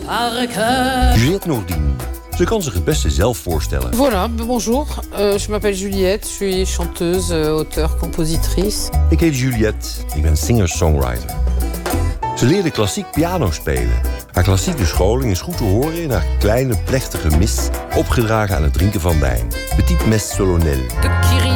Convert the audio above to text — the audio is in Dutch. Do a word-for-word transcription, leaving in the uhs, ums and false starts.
par cœur. Juliette Noordine. Ze kan zich het beste zelf voorstellen. Voilà, bonjour. Euh, je m'appelle Juliette. Je suis chanteuse, auteure, compositrice. Ik heet Juliette. Ik ben singer-songwriter. Ze leerde klassiek piano spelen. Haar klassieke scholing is goed te horen in haar kleine, plechtige mis, opgedragen aan het drinken van wijn. Petite messe solennelle.